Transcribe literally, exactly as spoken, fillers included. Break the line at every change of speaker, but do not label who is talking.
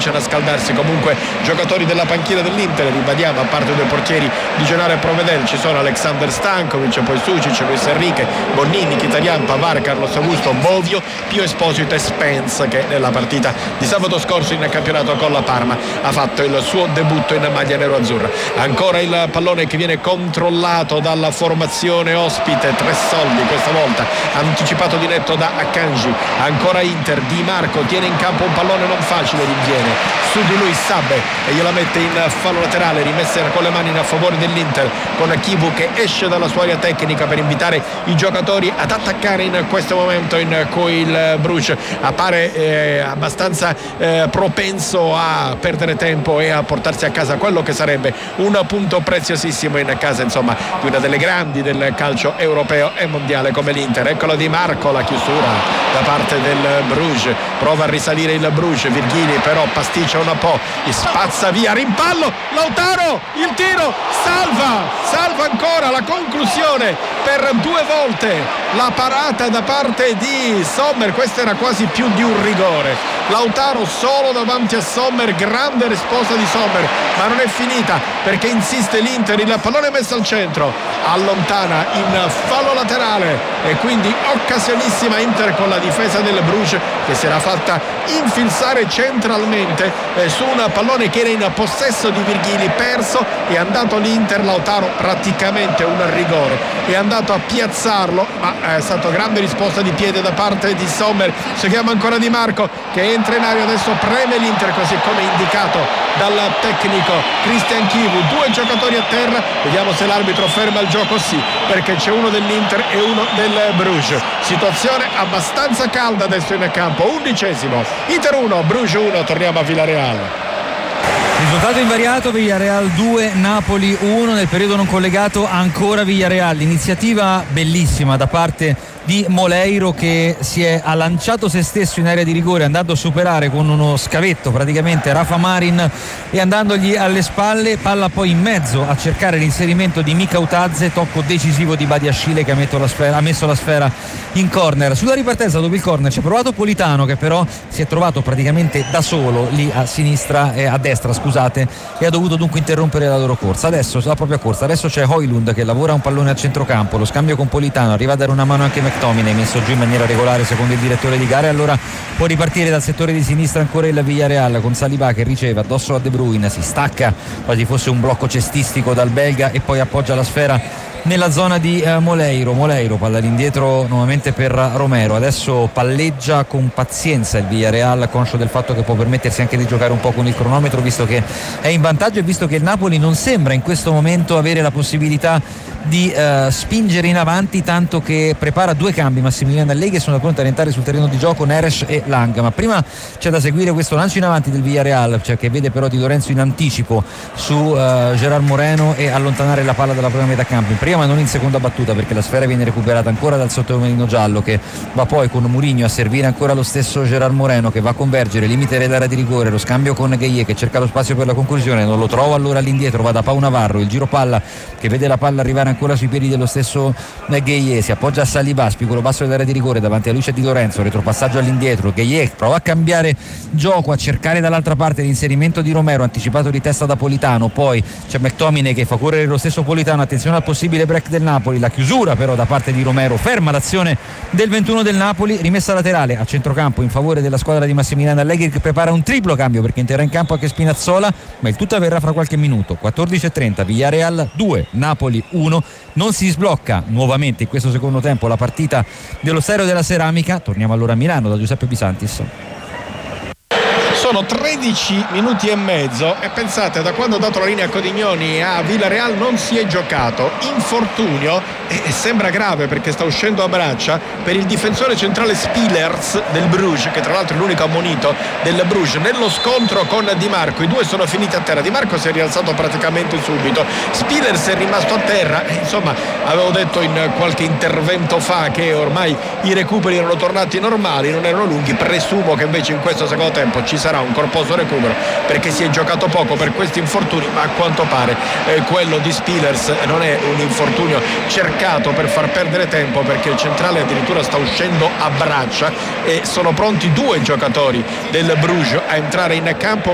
cominciano a scaldarsi. Comunque giocatori della panchina dell'Inter, ribadiamo, a parte due portieri di Gennaro e Provedel, ci sono Alexander Stankovic, poi Sucic, Luis Enrique, Bonnini, Mkhitaryan, Pavard, Carlos Augusto, Bovio, Pio Esposito e Spence, che nella partita di sabato scorso in campionato con la Parma ha fatto il suo debutto in maglia nero-azzurra. Ancora il pallone che viene controllato dalla formazione ospite, tre soldi questa volta, anticipato di netto da Akanji. Ancora Inter, Di Marco tiene in campo un pallone non facile, rinviene su di lui Sabbe e gliela mette in fallo laterale, rimessa con le mani a favore dell'Inter, con Kivu che esce dalla sua area tecnica per invitare i giocatori ad attaccare in questo momento, in cui il Bruges appare eh, abbastanza eh, propenso a perdere tempo e a portarsi a casa quello che sarebbe un punto preziosissimo in casa, insomma, di una delle grandi del calcio europeo e mondiale come l'Inter. Eccolo Di Marco, la chiusura da parte del Bruges, prova a risalire il Bruges, Virghili però pasticcia un po', spazza via, rimpallo, Lautaro, il tiro, salva, salva ancora, la conclusione per due volte, la parata da parte di Sommer, questa era quasi più di un rigore. Lautaro solo davanti a Sommer, grande risposta di Sommer, ma non è finita perché insiste l'Inter, il pallone messo al centro, allontana in fallo laterale e quindi occasionissima Inter con la difesa del Bruges che si era fatta infilzare centralmente eh, su un pallone che era in possesso di Virghili, perso, è andato l'Inter, Lautaro praticamente un rigore, è andato a piazzarlo ma è stata grande risposta di piede da parte di Sommer. Si chiama ancora Di Marco che entra in aria, adesso preme l'Inter così come indicato dal tecnico Christian Chivu, due giocatori a terra, vediamo se l'arbitro ferma il gioco, sì, perché c'è uno dell'Inter e uno del Bruges. Situazione abbastanza calda adesso in campo, undicesimo, Inter uno, Bruges uno, torniamo a Villarreal.
Risultato invariato, Villarreal due, Napoli uno. Nel periodo non collegato ancora Villarreal, iniziativa bellissima da parte di Moleiro che si è lanciato se stesso in area di rigore andando a superare con uno scavetto praticamente Rafa Marin e andandogli alle spalle, palla poi in mezzo a cercare l'inserimento di Mika Utadze, tocco decisivo di Badiashile che ha messo la sfera, ha messo la sfera in corner. Sulla ripartenza dopo il corner ci ha provato Politano che però si è trovato praticamente da solo lì a sinistra eh, a destra scusate e ha dovuto dunque interrompere la loro corsa, adesso la propria corsa. Adesso c'è Højlund che lavora un pallone a centrocampo, lo scambio con Politano, arriva a dare una mano anche McTominay, messo giù in maniera regolare secondo il direttore di gara, e allora può ripartire dal settore di sinistra ancora il Villarreal con Saliba che riceve addosso a De Bruyne, si stacca quasi fosse un blocco cestistico dal belga e poi appoggia la sfera nella zona di eh, Moleiro. Moleiro palla all'indietro nuovamente per Romero, adesso palleggia con pazienza il Villarreal, conscio del fatto che può permettersi anche di giocare un po' con il cronometro visto che è in vantaggio e visto che il Napoli non sembra in questo momento avere la possibilità di eh, spingere in avanti, tanto che prepara due cambi Massimiliano Allegri e sono pronti a rientrare sul terreno di gioco Neres e Lang. Ma prima c'è da seguire questo lancio in avanti del Villarreal, cioè che vede però Di Lorenzo in anticipo su eh, Gerard Moreno e allontanare la palla dalla propria metà campo in prima ma non in seconda battuta, perché la sfera viene recuperata ancora dal sottomarino giallo che va poi con Mourinho a servire ancora lo stesso Gerard Moreno che va a convergere, limite dell'area di rigore, lo scambio con Gueye che cerca lo spazio per la conclusione, non lo trova, allora all'indietro va da Pau Navarro, il giro palla che vede la palla arrivare ancora sui piedi dello stesso Gueye, si appoggia a Saliba, spigolo basso dell'area di rigore, davanti a lui c'è Di Lorenzo, retropassaggio all'indietro, Gueye prova a cambiare gioco, a cercare dall'altra parte l'inserimento di Romero anticipato di testa da Politano, poi c'è McTominay che fa correre lo stesso Politano, attenzione al possibile break del Napoli, la chiusura però da parte di Romero, ferma l'azione del ventuno del Napoli, rimessa laterale a centrocampo in favore della squadra di Massimiliano Allegri che prepara un triplo cambio perché entrerà in campo anche Spinazzola, ma il tutto avverrà fra qualche minuto. Quattordici e trenta, Villarreal due, Napoli uno. Non si sblocca nuovamente in questo secondo tempo la partita dello Stadio della Ceramica. Torniamo allora a Milano da Giuseppe Bisantis.
Sono tredici minuti e mezzo e pensate, da quando ha dato la linea a Codignoni a Villarreal non si è giocato, infortunio e sembra grave perché sta uscendo a braccia per il difensore centrale Spillers del Bruges, che tra l'altro è l'unico ammonito del Bruges nello scontro con Di Marco. I due sono finiti a terra, Di Marco si è rialzato praticamente subito, Spillers è rimasto a terra e, insomma, avevo detto in qualche intervento fa che ormai i recuperi erano tornati normali, non erano lunghi, presumo che invece in questo secondo tempo ci sarà un corposo recupero perché si è giocato poco per questi infortuni, ma a quanto pare eh, quello di Spillers non è un infortunio cercato per far perdere tempo, perché il centrale addirittura sta uscendo a braccia e sono pronti due giocatori del Bruges a entrare in campo.